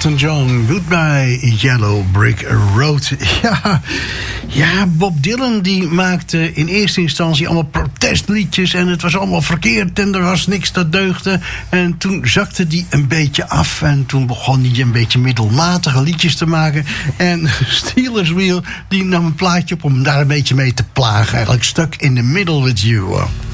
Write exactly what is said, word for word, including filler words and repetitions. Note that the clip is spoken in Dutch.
Elton John, Goodbye Yellow Brick Road. Ja, ja, Bob Dylan die maakte in eerste instantie allemaal protestliedjes en het was allemaal verkeerd en er was niks dat deugde. En toen zakte die een beetje af en toen begon hij een beetje middelmatige liedjes te maken. En Steelers Wheel die nam een plaatje op om daar een beetje mee te plagen. Eigenlijk Stuck in the Middle with You.